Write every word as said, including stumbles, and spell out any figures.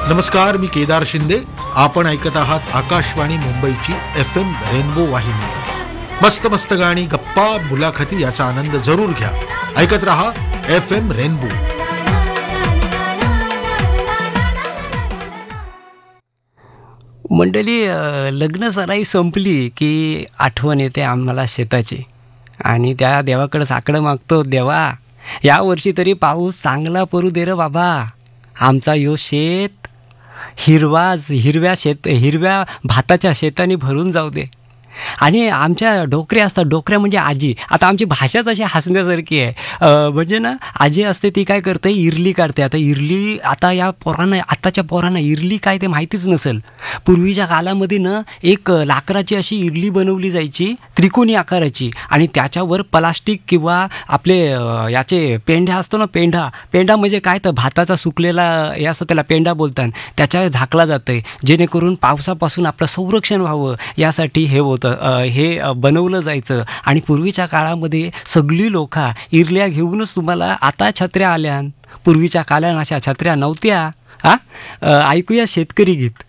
नमस्कार, मी केदार शिंदे. आपण ऐकत आहात आकाशवाणी मुंबईची एफ एम रेनबो वाहिनी. मस्त मस्त गाणी, गप्पा, मुलाखती याचा आनंद जरूर घ्या. ऐकत रहा एफ एम रेनबो. मंडळी, लग्न सराई संपली की आठवण येते आम्हाला शेताची आणि त्या देवाकडे साकडं मागतो, देवा या वर्षी तरी पाऊस चांगला पडू दे रे बाबा. आमचा यो शेत हिरवा हिरव्या शेत हिरव्या भाताच्या शेताने भरून जाऊ दे. आणि आमच्या डोकऱ्या असतात, डोकऱ्या म्हणजे आजी. आता आमची भाषाच अशी हसण्यासारखी आहे. म्हणजे ना आजी असते ती काय करते, इरली काढते. आता इरली, आता या पोरांना, आत्ताच्या पोरांना इरली काय ते माहितीच नसेल. पूर्वीच्या काळामध्ये ना एक लाकडाची अशी इरली बनवली जायची, त्रिकोणी आकाराची, आणि त्याच्यावर प्लास्टिक किंवा आपले याचे पेंढा असतो ना, पेंढा पेंढा म्हणजे काय तर भाताचा सुकलेला हे असतं, त्याला पेंढा बोलतात. त्याच्यावर झाकला जातं जेणेकरून पावसापासून आपलं संरक्षण व्हावं यासाठी हे होतं, हे बनवलं जायचं. आणि पूर्वीच्या काळामध्ये सगळी लोक इरल्या घेऊनच, तुम्हाला आता छत्र्या आल्या, पूर्वीच्या काळात अशा छत्र्या नव्हत्या. हा, ऐकूया शेतकरी गीत.